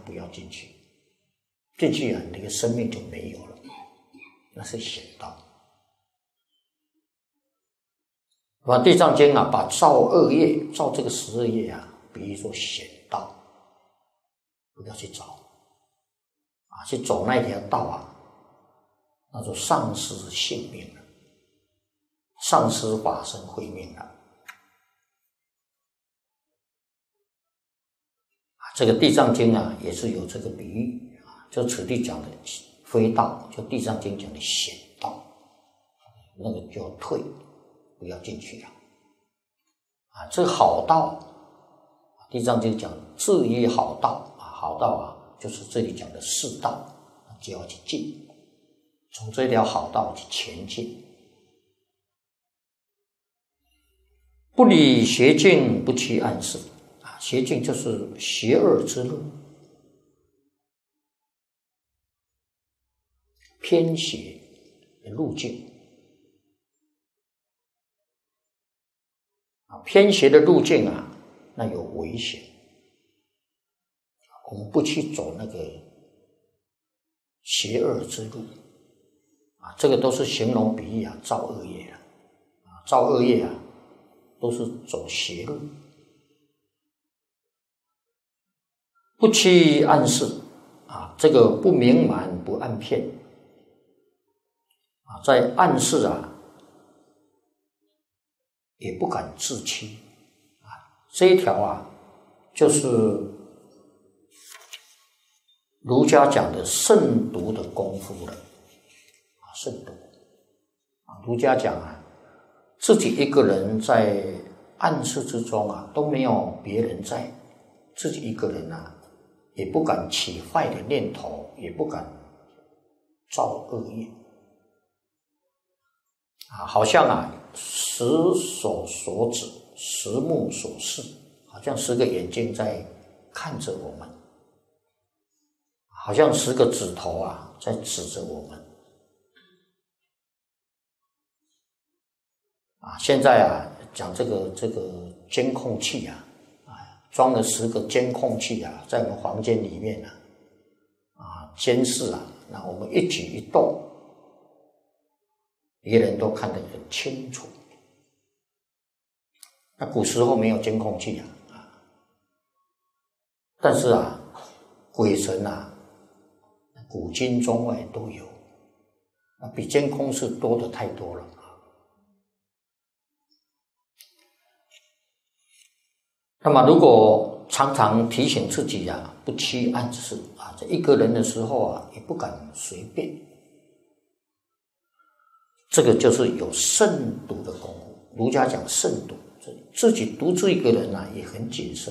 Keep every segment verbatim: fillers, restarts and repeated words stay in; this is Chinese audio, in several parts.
不要进去，进去啊，你的生命就没有了，那是险道。把《地藏经》啊，把造恶业、造这个十恶业啊，比喻作险道，不要去找啊，去走那条道啊，那就丧失性命了，丧失法身慧命了。啊，这个《地藏经》啊，也是有这个比喻啊，就此地讲的非道，就《地藏经》讲的险道，那个就要退。不要进去了啊！这好道，《地藏经》讲至于好道啊，好道啊，就是这里讲的世道，就要去进，从这条好道去前进。不理邪径，不趋暗示啊，邪径就是邪恶之路，偏邪的路径。偏邪的路径啊，那有危险，我们不去走那个邪恶之路啊，这个都是形容比喻啊，造恶业啊，造恶业啊，都是走邪路，不趋暗示啊，这个不明瞒不暗骗啊，在暗示啊。也不敢自欺啊，这一条啊，就是儒家讲的慎独的功夫了啊，慎独啊，儒家讲啊，自己一个人在暗示之中啊，都没有别人在，自己一个人啊，也不敢起坏的念头，也不敢造恶业啊，好像啊。十手所指，十目所视，好像十个眼睛在看着我们，好像十个指头啊在指着我们。啊，现在啊讲这个这个监控器啊，啊装了十个监控器啊，在我们房间里面啊，啊监视啊，那我们一举一动。别人都看得很清楚。那古时候没有监控器啊，但是啊，鬼神啊，古今中外都有，比监控是多的太多了。那么，如果常常提醒自己啊，不趋暗示啊，这一个人的时候啊，也不敢随便。这个就是有慎独的功夫。儒家讲慎独，自己独自一个人啊，也很谨慎。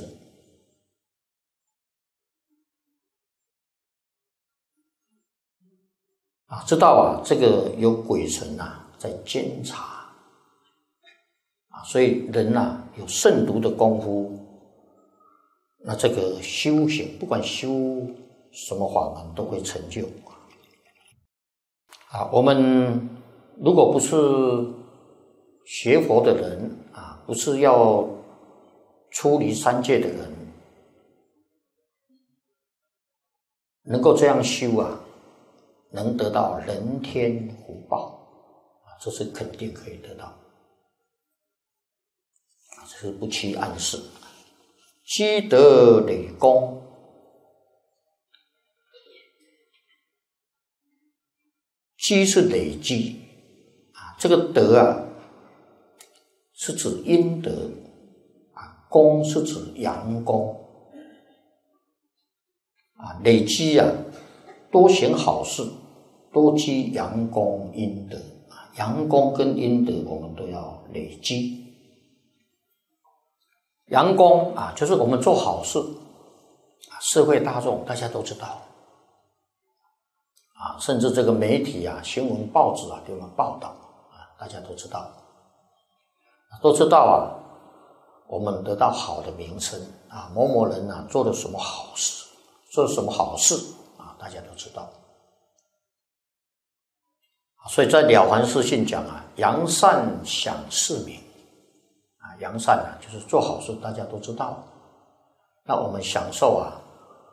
啊，知道啊，这个有鬼神啊在监察啊，所以人啊有慎独的功夫，那这个修行，不管修什么法门，都会成就啊。我们如果不是学佛的人啊，不是要出离三界的人，能够这样修啊，能得到人天福报啊，这是肯定可以得到啊，这是不期暗示。积德累功，积是累积啊，这个德啊是指阴德啊，功是指阳功啊，累积啊，多行好事，多积阳功阴德啊，阳功跟阴德我们都要累积。阳功啊，就是我们做好事啊，社会大众大家都知道啊，甚至这个媒体啊、新闻报纸啊给我们报道啊，大家都知道，都知道啊，我们得到好的名声啊，某某人啊做了什么好事，做了什么好事啊，大家都知道。所以在《了凡四训》讲啊，扬善享世名。扬善啊，就是做好事，大家都知道。那我们享受啊，